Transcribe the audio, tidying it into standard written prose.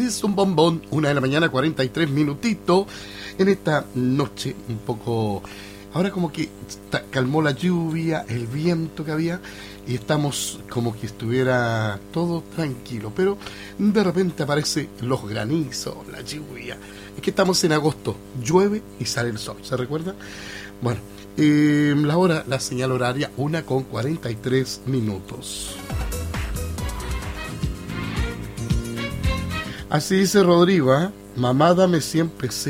es un bombón, 1 de la mañana, 43 minutitos, en esta noche un poco, ahora como que calmó la lluvia, el viento que había, y estamos como que estuviera todo tranquilo, pero de repente aparecen los granizos, la lluvia. Es que estamos en agosto, llueve y sale el sol, ¿se recuerda? Bueno, la hora, la señal horaria, 1:43. Así dice Rodrigo, ¿eh? Mamá, dame 100 pesetas.